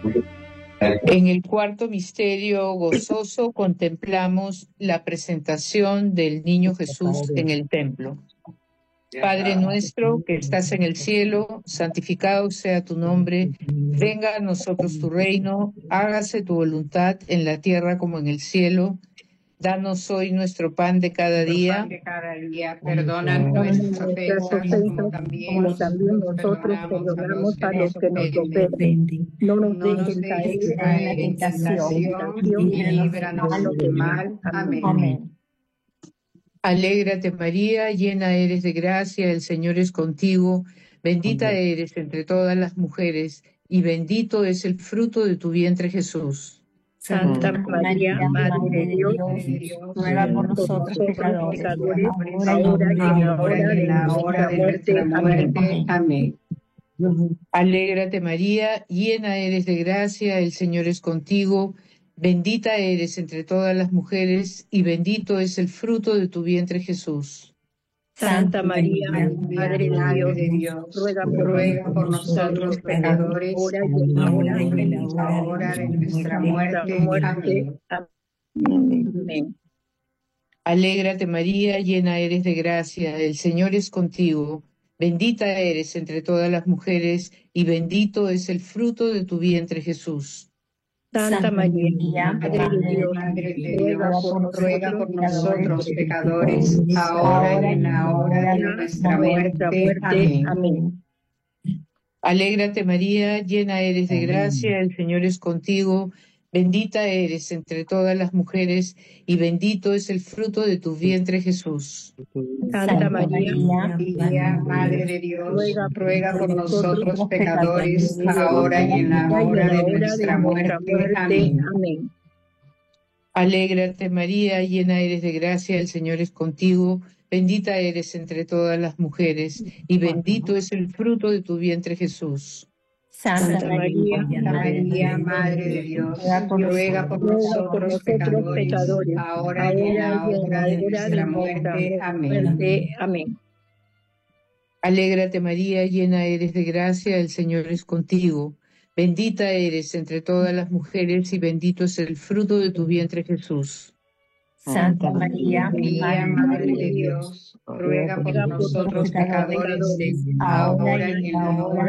En el cuarto misterio gozoso contemplamos la presentación del niño Jesús en el templo. Padre nuestro que estás en el cielo, santificado sea tu nombre, venga a nosotros tu reino, hágase tu voluntad en la tierra como en el cielo. Danos hoy nuestro pan de cada día. Perdona nuestras ofensas, como también nosotros perdonamos a los que nos ofenden. No nos dejes caer en la tentación y líbranos del mal. Amén. Alégrate María, llena eres de gracia, el Señor es contigo, bendita eres entre todas las mujeres, y bendito es el fruto de tu vientre Jesús. Santa María, Madre de Dios, ruega por nosotros pecadores, ahora y en la hora de nuestra muerte. Amén. Alégrate María, llena eres de gracia, el Señor es contigo, bendita eres entre todas las mujeres, y bendito es el fruto de tu vientre Jesús. Santa María, Madre de Dios, ruega por nosotros pecadores, ahora y en la hora de nuestra muerte. Amén. Alégrate María, llena eres de gracia, el Señor es contigo, bendita eres entre todas las mujeres, y bendito es el fruto de tu vientre Jesús. Santa María, Madre de Dios, ruega por nosotros pecadores, ahora y en la hora de nuestra muerte. Amén. Alégrate María, llena eres de gracia, el Señor es contigo, bendita eres entre todas las mujeres, y bendito es el fruto de tu vientre Jesús. Santa María, Madre de Dios, ruega por nosotros pecadores, ahora y en la hora de nuestra muerte. Amén. Alégrate María, llena eres de gracia, el Señor es contigo, bendita eres entre todas las mujeres, y bendito es el fruto de tu vientre Jesús. Santa María, Madre de Dios, ruega por nosotros pecadores, ahora y en la hora de nuestra muerte. Amén. Alégrate María, llena eres de gracia, el Señor es contigo, bendita eres entre todas las mujeres, y bendito es el fruto de tu vientre Jesús. Santa María, Madre de Dios, ruega por nosotros pecadores, ahora y en la hora